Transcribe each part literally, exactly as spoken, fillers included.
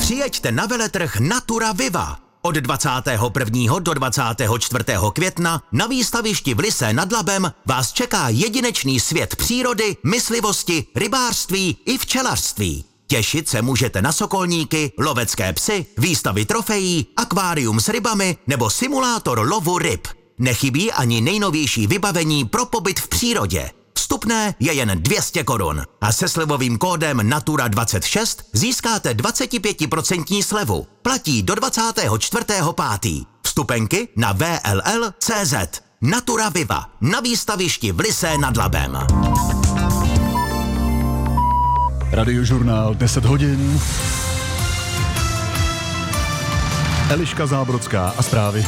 Přijeďte na veletrh Natura Viva. Od dvacátého prvního do dvacátého čtvrtého května na výstavišti v Lysé nad Labem vás čeká jedinečný svět přírody, myslivosti, rybářství i včelařství. Těšit se můžete na sokolníky, lovecké psy, výstavy trofejí, akvárium s rybami nebo simulátor lovu ryb. Nechybí ani nejnovější vybavení pro pobyt v přírodě. Vstupné je jen dvě stě korun a se slevovým kódem Natura dvacet šest získáte dvacet pět procent slevu. Platí do dvacátého čtvrtého pátého Vstupenky na w l l tečka c z. Natura Viva na výstavišti v Lysé nad Labem. Radiožurnál deset hodin. Eliška Zábrodská a zprávy.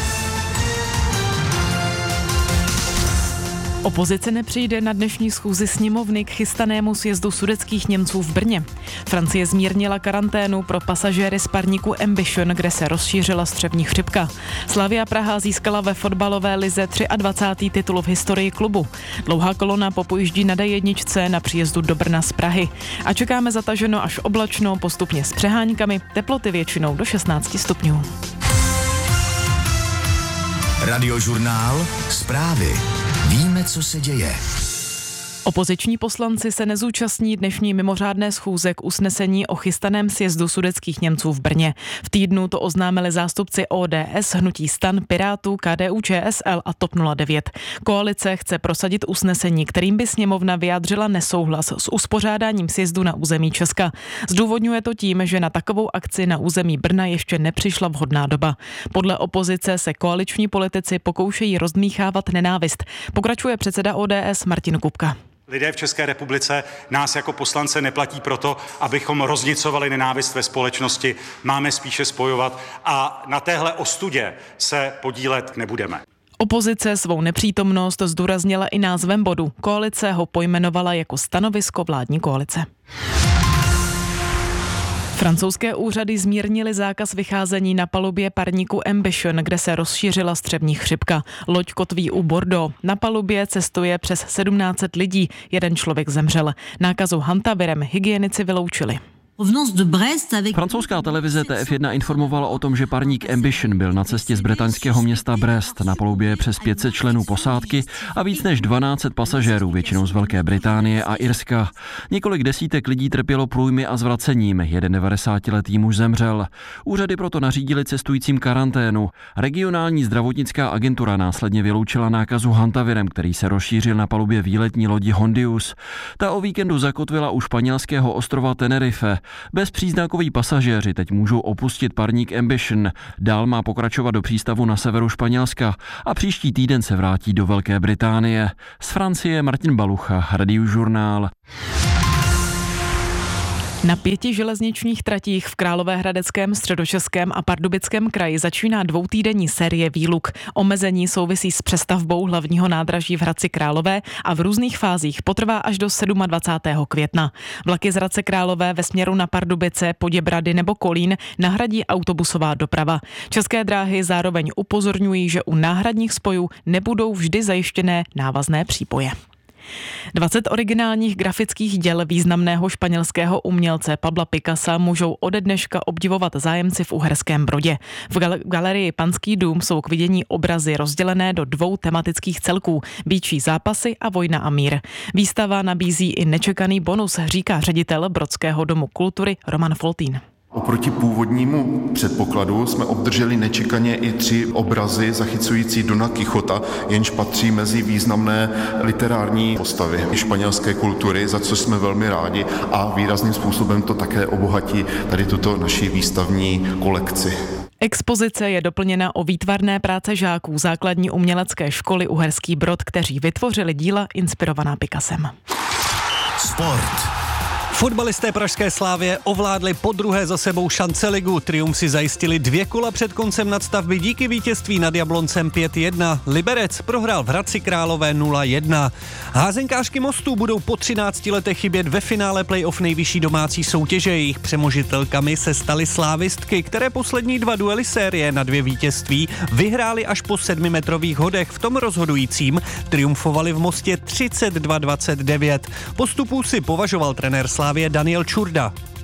Opozice nepřijde na dnešní schůzi sněmovny k chystanému sjezdu sudetských Němců v Brně. Francie zmírnila karanténu pro pasažéry z parníku Ambition, kde se rozšířila střevní chřipka. Slavia Praha získala ve fotbalové lize dvacátý třetí titul v historii klubu. Dlouhá kolona popojíždí na D jedna na příjezdu do Brna z Prahy. A čekáme zataženo až oblačno, postupně s přeháňkami, teploty většinou do šestnáct stupňů. Radiožurnál zprávy. Víme, co se děje. Opoziční poslanci se nezúčastní dnešní mimořádné schůze k usnesení o chystaném sjezdu sudetských Němců v Brně. V týdnu to oznámili zástupci O D S, Hnutí Stan, Pirátů, K D U Č S L a T O P nula devět. Koalice chce prosadit usnesení, kterým by sněmovna vyjádřila nesouhlas s uspořádáním sjezdu na území Česka. Zdůvodňuje to tím, že na takovou akci na území Brna ještě nepřišla vhodná doba. Podle opozice se koaliční politici pokoušejí rozdmíchávat nenávist. Pokračuje předseda O D S Martin Kupka. Lidé v České republice nás jako poslance neplatí proto, abychom roznicovali nenávist ve společnosti. Máme spíše spojovat a na téhle ostudě se podílet nebudeme. Opozice svou nepřítomnost zdůraznila i názvem bodu. Koalice ho pojmenovala jako stanovisko vládní koalice. Francouzské úřady zmírnily zákaz vycházení na palubě parníku Ambition, kde se rozšířila střevní chřipka. Loď kotví u Bordeaux. Na palubě cestuje přes sedmnáct set lidí. Jeden člověk zemřel. Nákazu hantavirem hygienici vyloučili. Francouzská televize T F jedna informovala o tom, že parník Ambition byl na cestě z bretaňského města Brest. Na palubě je přes pět set členů posádky a víc než dvanáct set pasažérů, většinou z Velké Británie a Irska. Několik desítek lidí trpělo průjmy a zvracením. Jeden devadesátiletý muž zemřel. Úřady proto nařídili cestujícím karanténu. Regionální zdravotnická agentura následně vyloučila nákazu hantavirem, který se rozšířil na palubě výletní lodi Hondius. Ta o víkendu zakotvila u španělského ostrova Tenerife. Bezpříznakoví pasažéři teď můžou opustit parník Ambition. Dál má pokračovat do přístavu na severu Španělska a příští týden se vrátí do Velké Británie. Z Francie Martin Balucha, Radiožurnál. Na pěti železničních tratích v Královéhradeckém, Středočeském a Pardubickém kraji začíná dvoutýdenní série výluk. Omezení souvisí s přestavbou hlavního nádraží v Hradci Králové a v různých fázích potrvá až do dvacátého sedmého května. Vlaky z Hradce Králové ve směru na Pardubice, Poděbrady nebo Kolín nahradí autobusová doprava. České dráhy zároveň upozorňují, že u náhradních spojů nebudou vždy zajištěné návazné přípoje. dvacet originálních grafických děl významného španělského umělce Pabla Picassa můžou ode dneška obdivovat zájemci v Uherském Brodě. V gal- galerii Panský dům jsou k vidění obrazy rozdělené do dvou tematických celků – Býčí zápasy a Vojna a mír. Výstava nabízí i nečekaný bonus, říká ředitel Brodského domu kultury Roman Foltín. Oproti původnímu předpokladu jsme obdrželi nečekaně i tři obrazy zachycující Dona Quixota, jenž patří mezi významné literární postavy španělské kultury, za co jsme velmi rádi a výrazným způsobem to také obohatí tady tuto naši výstavní kolekci. Expozice je doplněna o výtvarné práce žáků základní umělecké školy Uherský Brod, kteří vytvořili díla inspirovaná Picassem. Sport. Fotbalisté pražské Slavie ovládli podruhé za sebou šanceligu. Triumf si zajistili dvě kola před koncem nadstavby díky vítězství nad Jabloncem pět jedna. Liberec prohrál v Hradci Králové nula jedna. Házenkářky Mostu budou po třinácti letech chybět ve finále playoff nejvyšší domácí soutěže. Jejich přemožitelkami se staly slávistky, které poslední dva duely série na dvě vítězství vyhrály až po sedmimetrových hodech. V tom rozhodujícím triumfovali v Mostě třicet dva dvacet devět. Postupů si považoval trenér Slávie Daniel Čurda.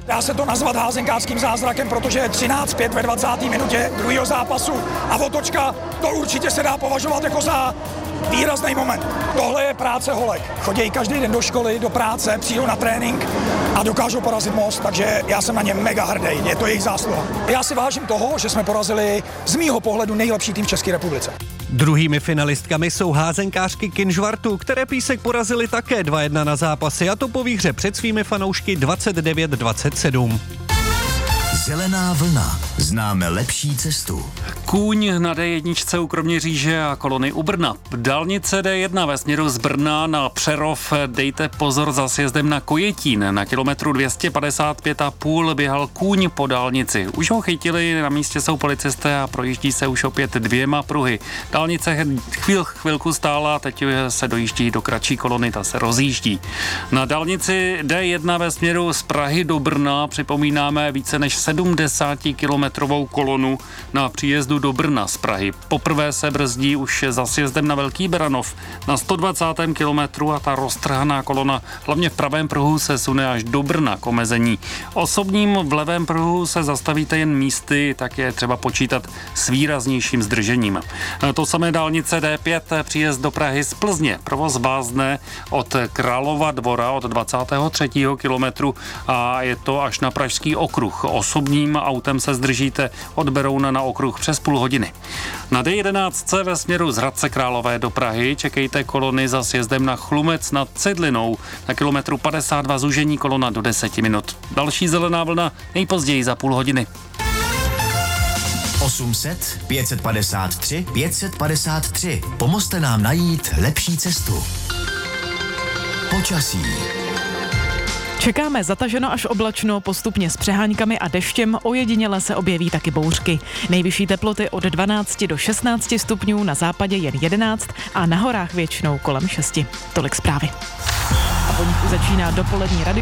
Dá se to nazvat házenkářským zázrakem, protože je třináct pět ve dvacáté minutě druhého zápasu a otočka, to určitě se dá považovat jako za výrazný moment. Tohle je práce holek. Chodí každý den do školy, do práce, přijdou na trénink a dokážou porazit Most, takže já jsem na ně mega hrdý, je to jejich zásluha. Já si vážím toho, že jsme porazili z mýho pohledu nejlepší tým v České republice. Druhými finalistkami jsou házenkářky Kynžvartu, které Písek porazili také dva jedna na zápasy, a to po výhře před svými fanoušky dvacet devět dvacet sedm. Zelená vlna. Známe lepší cestu. Kůň na D jedna u Kroměříže a kolony u Brna. Dálnice D jedna ve směru z Brna na Přerov. Dejte pozor za sjezdem na Kojetín. Na kilometru dvě stě padesát pět a půl běhal kůň po dálnici. Už ho chytili, na místě jsou policisté a projíždí se už opět dvěma pruhy. Dálnice chvíl, chvilku stála, teď se dojíždí do kratší kolony, ta se rozjíždí. Na dálnici D jedna ve směru z Prahy do Brna připomínáme více než sedmdesátikilometrovou kolonu na příjezdu do Brna z Prahy. Poprvé se brzdí už za sjezdem na Velký Beranov na sto dvacátém kilometru a ta roztrhaná kolona hlavně v pravém pruhu se sune až do Brna k omezení. Osobním v levém pruhu se zastavíte jen místy, tak je třeba počítat s výraznějším zdržením. To samé dálnice D pět, příjezd do Prahy z Plzně. Provoz vázne od Králova Dvora od dvacátého třetího kilometru a je to až na Pražský okruh. Osobním autem se zdržíte od Berouna na okruh přes půl hodiny. Na D jedenáct ve směru z Hradce Králové do Prahy čekejte kolony za sjezdem na Chlumec nad Cidlinou. Na kilometru padesát dva zúžení kolona do deseti minut. Další zelená vlna nejpozději za půl hodiny. osm set, pět set padesát tři, pět set padesát tři. Pomozte nám najít lepší cestu. Počasí. Čekáme zataženo až oblačno, postupně s přeháňkami a deštěm, ojediněle se objeví taky bouřky. Nejvyšší teploty od dvanácti do šestnácti stupňů, na západě jen jedenáct a na horách většinou kolem šesti. Tolik zprávy. A po nich už začíná dopolední rady.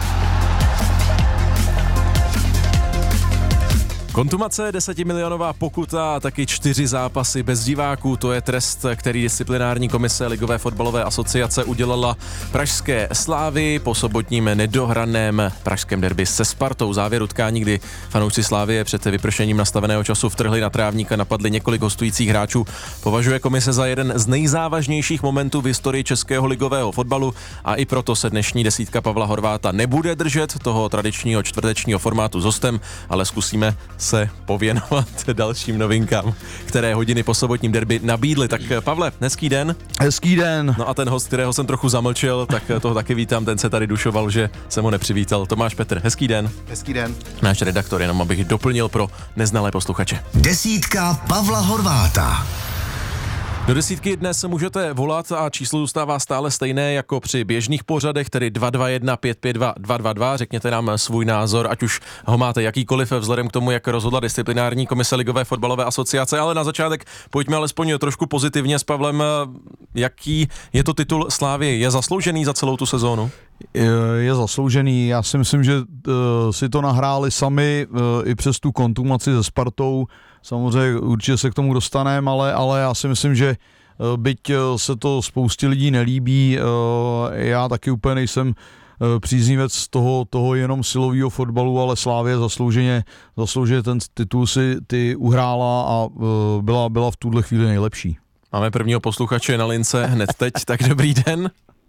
Kontumace, desetimilionová pokuta a taky čtyři zápasy bez diváků, to je trest, který disciplinární komise Ligové fotbalové asociace udělala pražské Slávii po sobotním nedohraném pražském derby se Spartou. Závěr utkání, kdy fanoušci Slávie před vypršením nastaveného času vtrhli na trávník a napadli několik hostujících hráčů, považuje komise za jeden z nejzávažnějších momentů v historii českého ligového fotbalu a i proto se dnešní desítka Pavla Horváta nebude držet toho tradičního čtvrtečního formátu s hostem, ale zkusíme se pověnovat dalším novinkám, které hodiny po sobotním derby nabídly. Tak Pavle, hezký den. Hezký den. No a ten host, kterého jsem trochu zamlčel, tak toho taky vítám, ten se tady dušoval, že jsem ho nepřivítal. Tomáš Petr, hezký den. Hezký den. Náš redaktor, jenom abych doplnil pro neznalé posluchače. Desítka Pavla Horváta. Do desítky dnes můžete volat a číslo zůstává stále stejné jako při běžných pořadech, tedy dva dva jedna pět pět dva dva dva dva. Řekněte nám svůj názor, ať už ho máte jakýkoliv vzhledem k tomu, jak rozhodla disciplinární komise Ligové fotbalové asociace, ale na začátek pojďme alespoň trošku pozitivně s Pavlem. Jaký je to titul Slávy? Je zasloužený za celou tu sezónu? Je, je zasloužený. Já si myslím, že uh, si to nahráli sami uh, i přes tu kontumaci se Spartou. Samozřejmě určitě se k tomu dostaneme, ale, ale já si myslím, že uh, byť uh, se to spoustě lidí nelíbí, uh, já taky úplně nejsem uh, příznivec toho, toho jenom silového fotbalu, ale Slávie zaslouženě, zaslouženě ten titul si ty uhrála a uh, byla, byla v tuhle chvíli nejlepší. Máme prvního posluchače na lince hned teď, tak dobrý den.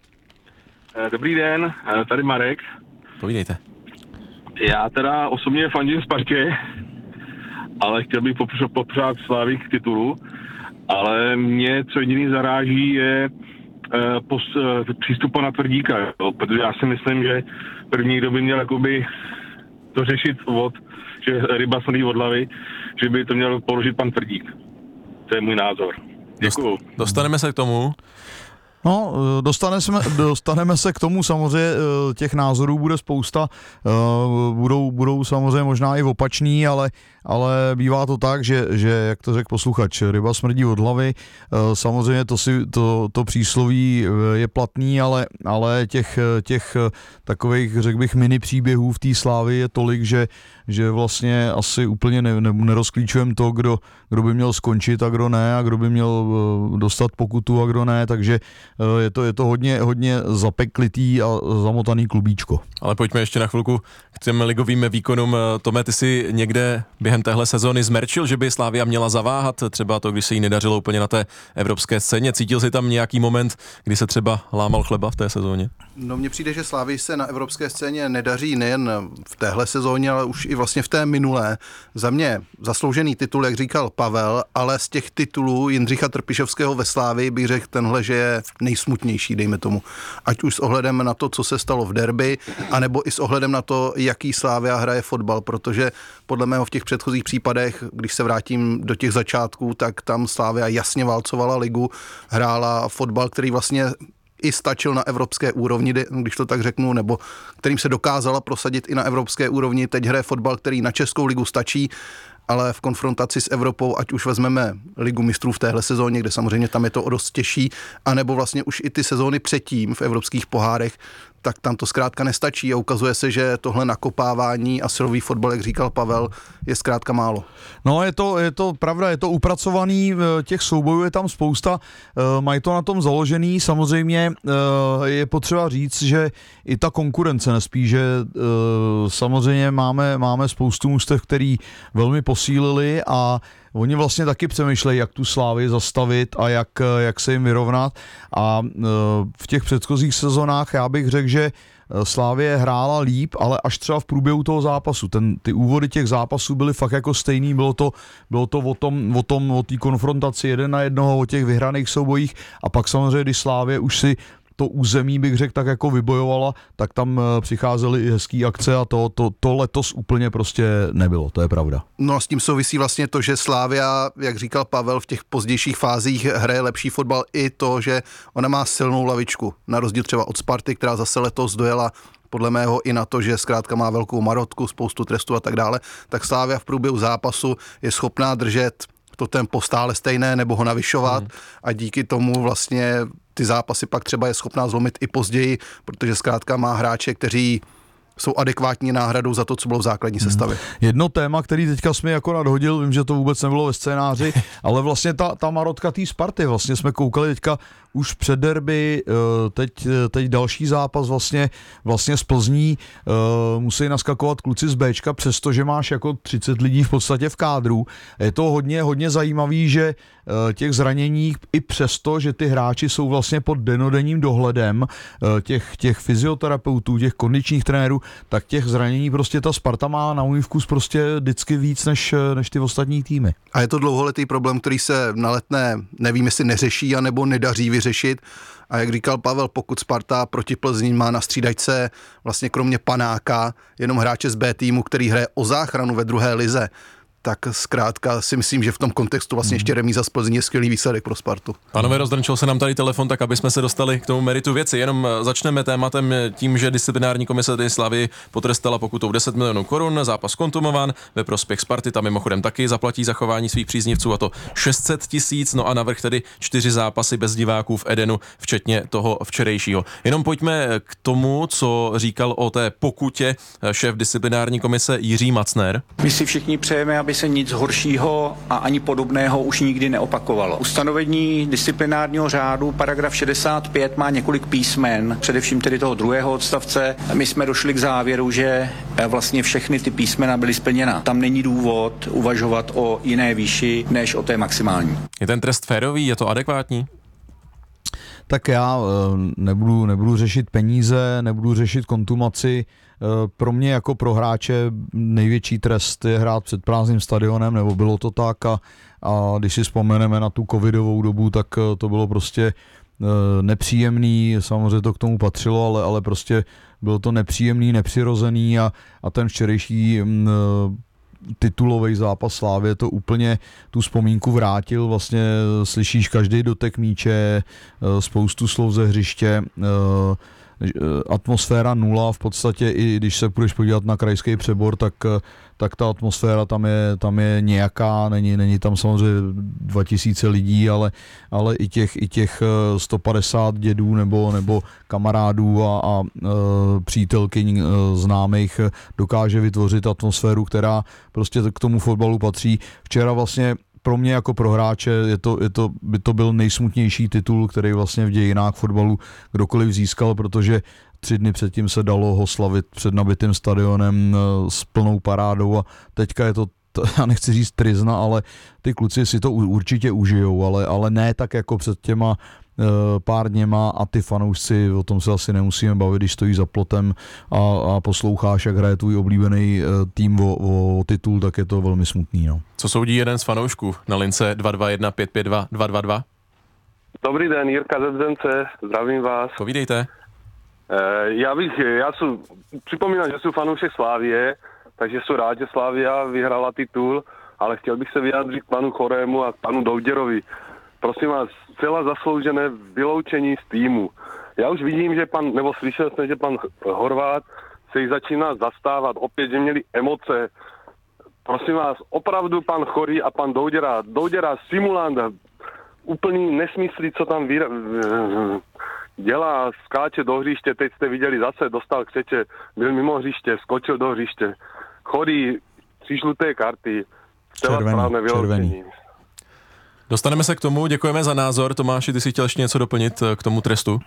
Dobrý den, tady Marek. Povídejte. Já teda osobně fandím Spartě, ale chtěl bych popřát Slávy k titulu, ale mě co jediný zaráží je uh, pos, uh, přístup pana Tvrdíka, jo, protože já si myslím, že první, kdo by měl jakoby to řešit od, že ryba smrdí od hlavy, že by to měl položit pan Tvrdík. To je můj názor. Děkuju. Dostaneme se k tomu. No, dostaneme, dostaneme se k tomu, samozřejmě těch názorů bude spousta, budou, budou samozřejmě možná i opačný, ale, ale bývá to tak, že, že jak to řekl posluchač, ryba smrdí od hlavy. Samozřejmě to, si, to, to přísloví je platný, ale, ale těch, těch takových, řekl bych, mini příběhů v té Slávii je tolik, že, že vlastně asi úplně ne, ne, nerozklíčujeme to, kdo, kdo by měl skončit a kdo ne, a kdo by měl dostat pokutu a kdo ne, takže je to, je to hodně, hodně zapeklitý a zamotaný klubíčko. Ale pojďme ještě na chvilku k těm ligovým výkonům. Tome, ty si někde během téhle sezóny zmerčil, že by Slavia měla zaváhat, třeba to, když se jí nedařilo úplně na té evropské scéně. Cítil jsi tam nějaký moment, kdy se třeba lámal chleba v té sezóně? No mně přijde, že Slavii se na evropské scéně nedaří nejen v téhle sezóně, ale už i vlastně v té minulé. Za mě zasloužený titul, jak říkal Pavel, ale z těch titulů Jindřicha Trpišovského ve Slavii bych řekl tenhle, že je nejsmutnější, dejme tomu. Ať už s ohledem na to, co se stalo v derby, anebo i s ohledem na to, jaký Slavia hraje fotbal, protože podle mého v těch předchozích případech, když se vrátím do těch začátků, tak tam Slavia jasně válcovala ligu, hrála fotbal, který vlastně i stačil na evropské úrovni, když to tak řeknu, nebo kterým se dokázala prosadit i na evropské úrovni. Teď hraje fotbal, který na Českou ligu stačí, ale v konfrontaci s Evropou, ať už vezmeme Ligu mistrů v téhle sezóně, kde samozřejmě tam je to o dost těžší, anebo vlastně už i ty sezóny předtím v evropských pohárech, tak tam to zkrátka nestačí a ukazuje se, že tohle nakopávání a silový fotbal, jak říkal Pavel, je zkrátka málo. No je to, je to pravda, je to upracovaný, těch soubojů je tam spousta, mají to na tom založený, samozřejmě je potřeba říct, že i ta konkurence nespí, že samozřejmě máme, máme spoustu mužstev, který velmi posílili a oni vlastně taky přemýšlejí, jak tu Slávii zastavit a jak, jak se jim vyrovnat. A v těch předchozích sezonách já bych řekl, že Slávie hrála líp, ale až třeba v průběhu toho zápasu. Ten, ty úvody těch zápasů byly fakt jako stejný, bylo to, bylo to o tom, o tom, o té konfrontaci jeden na jednoho, o těch vyhraných soubojích a pak samozřejmě, když Slávie už si to území, bych řekl, tak jako vybojovala, tak tam přicházely i hezký akce a to, to, to letos úplně prostě nebylo, to je pravda. No a s tím souvisí vlastně to, že Slavia, jak říkal Pavel, v těch pozdějších fázích hraje lepší fotbal i to, že ona má silnou lavičku, na rozdíl třeba od Sparty, která zase letos dojela podle mého i na to, že zkrátka má velkou marotku, spoustu trestů a tak dále, tak Slavia v průběhu zápasu je schopná držet to tempo stále stejné nebo ho navyšovat hmm. a díky tomu vlastně ty zápasy pak třeba je schopná zlomit i později, protože zkrátka má hráče, kteří jsou adekvátní náhradou za to, co bylo v základní sestavě. Hmm. Jedno téma, který teďka jsme jako nadhodil, vím, že to vůbec nebylo ve scénáři, ale vlastně ta, ta marotka té Sparty, vlastně jsme koukali teďka už před derby, teď, teď další zápas vlastně, vlastně z Plzní, musí naskakovat kluci z Béčka, přestože máš jako třicet lidí v podstatě v kádru. Je to hodně, hodně zajímavý, že těch zranění, i přesto, že ty hráči jsou vlastně pod denodenním dohledem těch, těch fyzioterapeutů, těch kondičních trenérů, tak těch zranění prostě ta Sparta má na můj vkus prostě vždycky víc než, než ty ostatní týmy. A je to dlouholetý problém, který se na Letné, nevím, jestli neřeší, anebo nedaří vyřešit. A jak říkal Pavel, pokud Sparta proti Plzni má na střídačce vlastně kromě Panáka jenom hráče z B týmu, který hraje o záchranu ve druhé lize, tak zkrátka si myslím, že v tom kontextu vlastně ještě remíza z Plzní je skvělý výsledek pro Spartu. Pánové, rozdrnčil se nám tady telefon, tak aby jsme se dostali k tomu meritu věci. Jenom začneme tématem tím, že disciplinární komise Slavii potrestala pokutou deset milionů korun, zápas kontumován ve prospěch Sparty, tam mimochodem taky zaplatí zachování svých příznivců, a to šest set tisíc, no a navrch tedy čtyři zápasy bez diváků v Edenu, včetně toho včerejšího. Jenom pojďme k tomu, co říkal o té pokutě šéf disciplinární komise Jiří Macner. My si všichni přejeme, aby se nic horšího a ani podobného už nikdy neopakovalo. Ustanovení disciplinárního řádu paragraf šedesát pět má několik písmen, především tedy toho druhého odstavce. My jsme došli k závěru, že vlastně všechny ty písmena byly splněna. Tam není důvod uvažovat o jiné výši než o té maximální. Je ten trest férový, je to adekvátní? Tak já nebudu, nebudu řešit peníze, nebudu řešit kontumaci. Pro mě jako pro hráče největší trest je hrát před prázdným stadionem, nebo bylo to tak, a, a když si vzpomeneme na tu covidovou dobu, tak to bylo prostě nepříjemný, samozřejmě to k tomu patřilo, ale, ale prostě bylo to nepříjemný, nepřirozený a, a ten včerejší titulový zápas Slávie to úplně tu vzpomínku vrátil, vlastně slyšíš každý dotek míče, spoustu slov ze hřiště, atmosféra nula, v podstatě i když se půjdeš podívat na krajský přebor, tak, tak ta atmosféra tam je, tam je nějaká, není, není tam samozřejmě dva tisíce lidí, ale, ale i těch, i těch sto padesát dědů nebo, nebo kamarádů a, a e, přítelkyň e, známých dokáže vytvořit atmosféru, která prostě k tomu fotbalu patří. Včera vlastně pro mě jako pro hráče je to, je to, by to byl nejsmutnější titul, který vlastně v dějinách fotbalu kdokoliv získal, protože tři dny předtím se dalo ho slavit před nabitým stadionem s plnou parádou a teďka je to, já nechci říct tryzna, ale ty kluci si to určitě užijou, ale, ale ne tak jako před těma pár dněma a ty fanoušci, o tom se asi nemusíme bavit, když stojí za plotem a, a posloucháš, jak hraje tvůj oblíbený tým o, o titul, tak je to velmi smutný. No. Co soudí jeden z fanoušků na lince dva dva jedna pět pět dva dva dva dva? Dobrý den, Jirka ze Bzence, zdravím vás. Povídejte. E, já bych, já jsem, připomínám, že jsem fanoušek Slávie, takže jsem rád, že Slávia vyhrala titul, ale chtěl bych se vyjádřit k panu Chorému a k panu Douděrovi. Prosím vás, celá zasloužené vyloučení z týmu. Já už vidím, že pan, nebo slyšel jsem, že pan Horvát se jich začíná zastávat, opět, že měli emoce. Prosím vás, opravdu pan Chorý a pan Douděra, Douděra simulant, úplný nesmyslí, co tam vyra... dělá, skáče do hřiště, teď jste viděli zase, dostal křeče, byl mimo hřiště, skočil do hřiště. Chorý, tři žluté karty, celá správné vyloučení. Dostaneme se k tomu, děkujeme za názor. Tomáši, ty si chtěl ještě něco doplnit k tomu trestu?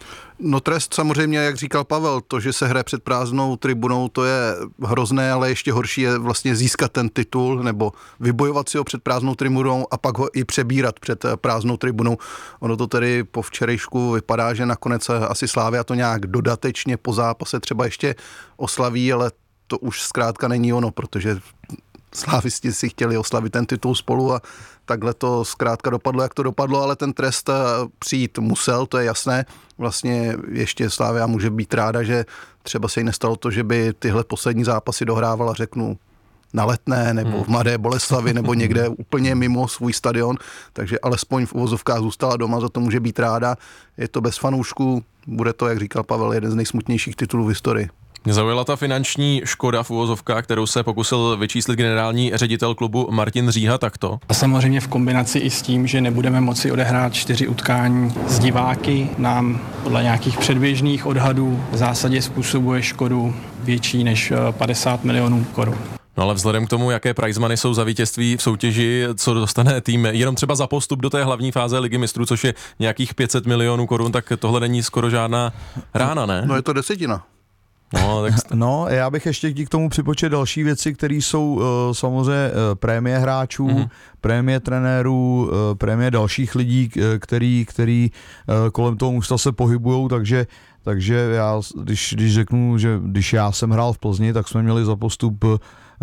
No trest samozřejmě, jak říkal Pavel, to, že se hraje před prázdnou tribunou, to je hrozné, ale ještě horší je vlastně získat ten titul nebo vybojovat si ho před prázdnou tribunou a pak ho i přebírat před prázdnou tribunou. Ono to tedy po včerejšku vypadá, že nakonec asi Slavia to nějak dodatečně po zápase třeba ještě oslaví, ale to už zkrátka není ono, protože slávisti si chtěli oslavit ten titul spolu a takhle to zkrátka dopadlo, jak to dopadlo, ale ten trest přijít musel, to je jasné. Vlastně ještě Slavia může být ráda, že třeba se jí nestalo to, že by tyhle poslední zápasy dohrávala, řeknu, na Letné nebo v Mladé Boleslavi nebo někde úplně mimo svůj stadion, takže alespoň v uvozovkách zůstala doma, za to může být ráda. Je to bez fanoušků, bude to, jak říkal Pavel, jeden z nejsmutnějších titulů v historii. Mě zaujala ta finanční škoda v uvozovkách, kterou se pokusil vyčíslit generální ředitel klubu Martin Říha takto. A samozřejmě v kombinaci i s tím, že nebudeme moci odehrát čtyři utkání s diváky, nám podle nějakých předběžných odhadů v zásadě způsobuje škodu větší než padesát milionů korun. No ale vzhledem k tomu, jaké prize money jsou za vítězství v soutěži, co dostane tým, jenom třeba za postup do té hlavní fáze Ligy mistrů, což je nějakých pět set milionů korun, tak tohle není skoro žádná rána, ne? No je to desetina. No, tak... no, já bych ještě k tomu připočet další věci, které jsou uh, samozřejmě uh, prémie hráčů, mm-hmm. prémie trenérů, uh, prémie dalších lidí, který, který uh, kolem toho mužstva se pohybujou, takže takže já, když, když řeknu, že když já jsem hrál v Plzni, tak jsme měli za postup uh,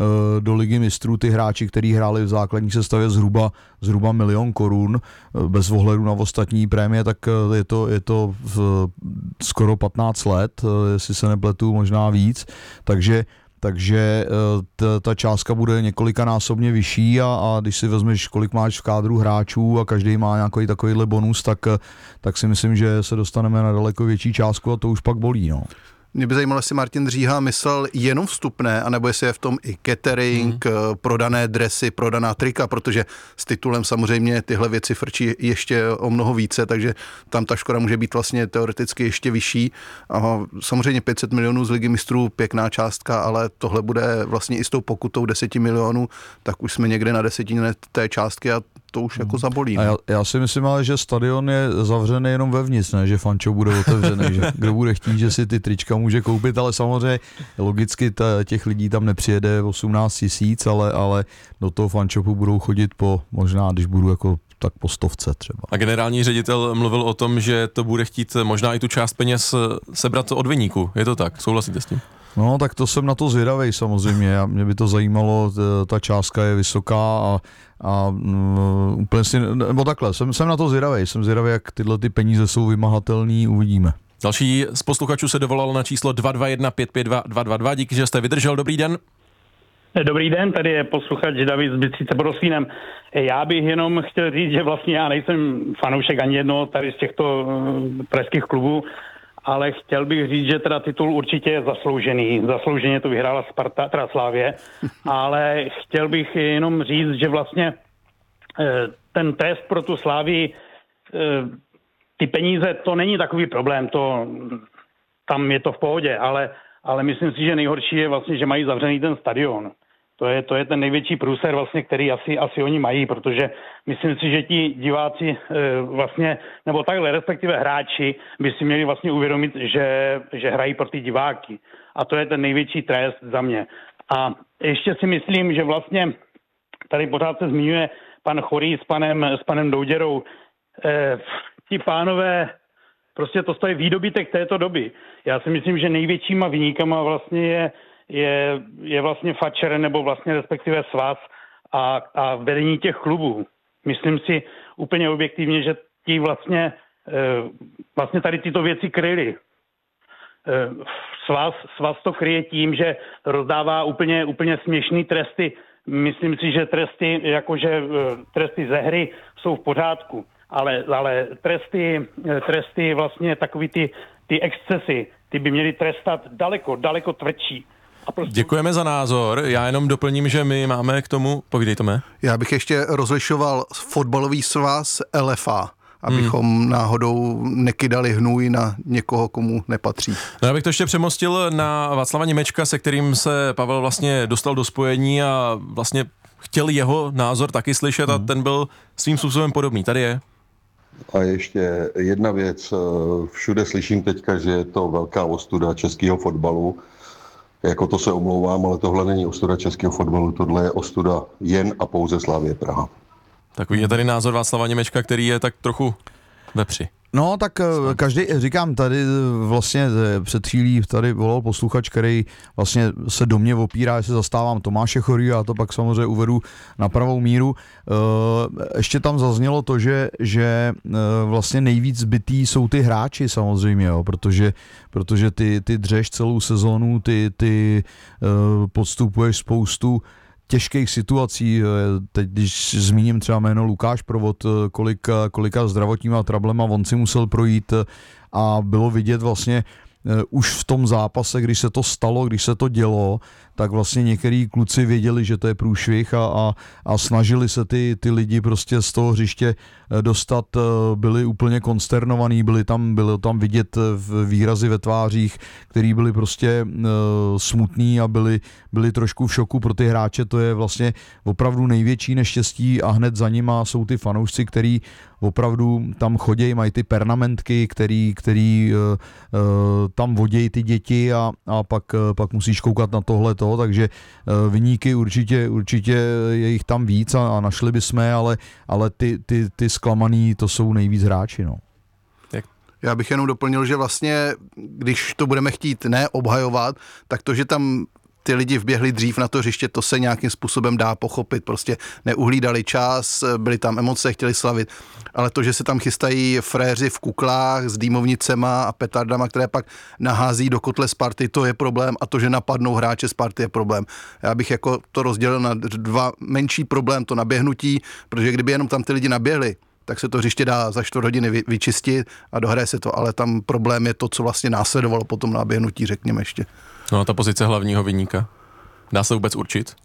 do Ligy mistrů ty hráči, kteří hráli v základní sestavě zhruba, zhruba milion korun, bez ohledu na ostatní prémie, tak je to, je to v skoro patnáct let, jestli se nepletu, možná víc, takže takže ta, ta částka bude několikanásobně vyšší a, a když si vezmeš, kolik máš v kádru hráčů a každý má nějaký takovýhle bonus, tak, tak si myslím, že se dostaneme na daleko větší částku a to už pak bolí. No. Mě by zajímalo, jestli Martin Říha myslel jenom vstupné, anebo jestli je v tom i catering, hmm. prodané dresy, prodaná trika, protože s titulem samozřejmě tyhle věci frčí ještě o mnoho více, takže tam ta škoda může být vlastně teoreticky ještě vyšší. A samozřejmě pět set milionů z Ligy mistrů, pěkná částka, ale tohle bude vlastně i s tou pokutou deset milionů, tak už jsme někde na desetině té částky a to už jako zabolí. A já, já si myslím ale, že stadion je zavřený jenom vevnitř, ne, že fančo bude otevřený, že kdo bude chtít, že si ty trička může koupit, ale samozřejmě logicky ta, těch lidí tam nepřijede osmnáct tisíc, ale, ale do toho fanshopu budou chodit po, možná když budu jako tak po stovce třeba. A generální ředitel mluvil o tom, že to bude chtít možná i tu část peněz sebrat od viníku. Je to tak? Souhlasíte s tím? No, tak to jsem na to zvědavej samozřejmě. A mě by to zajímalo, ta částka je vysoká a, a um, úplně si, nebo takhle, jsem, jsem na to zvědavej. Jsem zvědavej, jak tyhle ty peníze jsou vymahatelný, uvidíme. Další z posluchačů se dovolal na číslo dva dva jedna pět pět dva dva dva dva. Díky, že jste vydržel. Dobrý den. Dobrý den, tady je posluchač David z Bystrice pod Oslínem. Já bych jenom chtěl říct, že vlastně já nejsem fanoušek ani jednoho tady z těchto pražských klubů, ale chtěl bych říct, že teda titul určitě je zasloužený. Zaslouženě to vyhrála Sparta, teda Slavie, ale chtěl bych jenom říct, že vlastně ten test pro tu Slavii, ty peníze, to není takový problém, to, tam je to v pohodě, ale, ale myslím si, že nejhorší je vlastně, že mají zavřený ten stadion. To je, to je ten největší průser, vlastně, který asi, asi oni mají, protože myslím si, že ti diváci e, vlastně, nebo takhle, respektive hráči, by si měli vlastně uvědomit, že, že hrají pro ty diváky. A to je ten největší trest za mě. A ještě si myslím, že vlastně tady pořád se zmiňuje pan Chorý s panem, s panem Douděrou. E, ti pánové, prostě to stojí výdobytek této doby. Já si myslím, že největšíma viníkama vlastně je Je, je vlastně fačer nebo vlastně respektive svaz a, a vedení těch klubů. Myslím si úplně objektivně, že ti vlastně, e, vlastně tady tyto věci kryli. E, svaz, svaz to kryje tím, že rozdává úplně, úplně směšný tresty. Myslím si, že tresty, jakože e, tresty ze hry jsou v pořádku, ale, ale tresty, tresty vlastně takový ty, ty excesy, ty by měly trestat daleko, daleko tvrdší. Prostě... Děkujeme za názor. Já jenom doplním, že my máme k tomu... Povídej, Tome. Já bych ještě rozlišoval fotbalový svaz L F A, abychom hmm. náhodou nekydali hnůj na někoho, komu nepatří. No, já bych to ještě přemostil na Václava Němečka, se kterým se Pavel vlastně dostal do spojení a vlastně chtěl jeho názor taky slyšet hmm. a ten byl svým způsobem podobný. Tady je. A ještě jedna věc. Všude slyším teďka, že je to velká ostuda českého fotbalu. Jako to se omlouvám, ale tohle není ostuda českého fotbalu, tohle je ostuda jen a pouze Slavie Praha. Takový je tady názor Václava Němečka, který je tak trochu vepři. No tak každý, říkám, tady vlastně před chvílí tady volal posluchač, který vlastně se do mě opírá, že se zastávám Tomáše Chorýho a to pak samozřejmě uvedu na pravou míru. Ještě tam zaznělo to, že, že vlastně nejvíc zbytý jsou ty hráči samozřejmě, jo, protože, protože ty, ty dřeš celou sezónu, ty, ty podstupuješ spoustu těžkých situací. Teď, když zmíním třeba jméno Lukáš Provod, kolika, kolika zdravotníma trablema on si musel projít a bylo vidět vlastně už v tom zápase, když se to stalo, když se to dělo, tak vlastně některý kluci věděli, že to je průšvih a, a, a snažili se ty, ty lidi prostě z toho hřiště dostat, byli úplně konsternovaní, byli tam, bylo tam vidět výrazy ve tvářích, který byli prostě smutný a byli, byli trošku v šoku pro ty hráče, to je vlastně opravdu největší neštěstí a hned za nima jsou ty fanoušci, který opravdu tam chodějí, mají ty pernamentky, který, který uh, uh, tam vodějí ty děti a, a pak, uh, pak musíš koukat na tohleto, takže uh, viníky určitě, určitě je jich tam víc a, a našli bychom, ale, ale ty, ty, ty zklamaný, to jsou nejvíc hráči, no. Já bych jenom doplnil, že vlastně, když to budeme chtít ne obhajovat, tak to, že tam ty lidi vběhli dřív na to hřiště, to se nějakým způsobem dá pochopit. Prostě neuhlídali čas, byly tam emoce, chtěli slavit. Ale to, že se tam chystají fréři v kuklách s dýmovnicema a petardama, které pak nahází do kotle Sparty, to je problém. A to, že napadnou hráče Sparty, je problém. Já bych jako to rozdělil na dva menší problém, to naběhnutí, protože kdyby jenom tam ty lidi naběhli, tak se to hřiště dá za čtvrt hodiny vyčistit a dohraje se to. Ale tam problém je to, co vlastně následovalo potom naběhnutí, řekněme ještě. No a ta pozice hlavního viníka, dá se vůbec určit?